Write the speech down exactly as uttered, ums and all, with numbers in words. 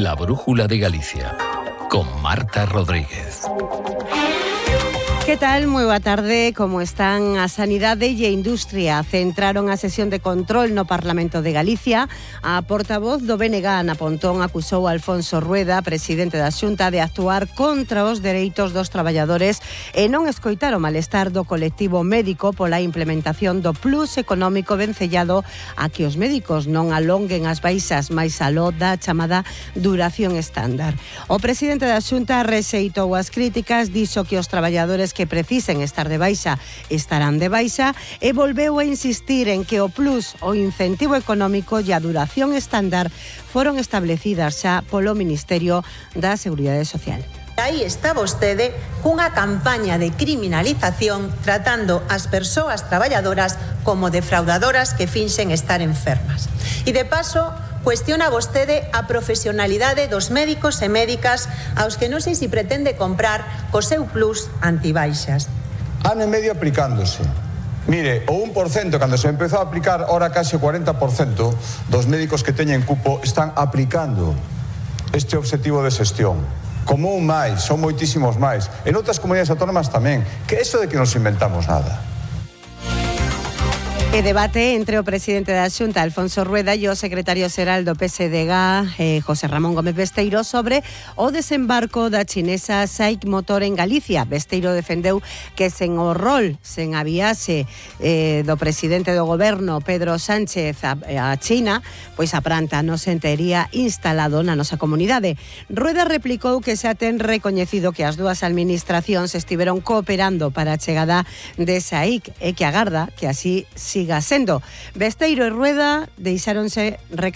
La Brújula de Galicia, con Marta Rodríguez. Que tal? Moi boa tarde, como están? A Sanidade e a Industria centraron a sesión de control no Parlamento de Galicia. A portavoz do B N G, Ana Pontón, acusou a Alfonso Rueda, presidente da Xunta, de actuar contra os dereitos dos traballadores e non escoitar o malestar do colectivo médico pola implementación do plus económico vencellado a que os médicos non alonguen as baixas máis aló da chamada duración estándar. O presidente da Xunta rexeitou as críticas, dixo que os traballadores que precisen estar de baixa estarán de baixa e volveu a insistir en que o plus, o incentivo económico e a duración estándar foron establecidas xa polo Ministerio da Seguridade Social. Aí está vostede cunha campaña de criminalización tratando as persoas traballadoras como defraudadoras que finxen estar enfermas. E de paso, cuestiona vostede a profesionalidade dos médicos e médicas aos que non sei se pretende comprar co seu plus antibaixas. Ano e medio aplicándose. Mire, o un por cento, cando se empezou a aplicar, ora case o cuarenta por cento dos médicos que teñen cupo están aplicando este obxectivo de xestión. Como un máis, son moitísimos máis. En outras comunidades autónomas tamén. Que eso de que nos inventamos nada. E debate entre o presidente da Xunta, Alfonso Rueda, e o secretario xeral do P S D G, eh, José Ramón Gómez Besteiro, sobre o desembarco da chinesa SAIC Motor en Galicia. Besteiro defendeu que sen o rol, sen a viaxe eh, do presidente do goberno, Pedro Sánchez, a, a China, pois a planta non se tería instalado na nosa comunidade. Rueda replicou que xa ten recoñecido que as dúas administracións estiveron cooperando para a chegada de SAIC e que agarda que así siga sendo. Besteiro e Rueda deixáronse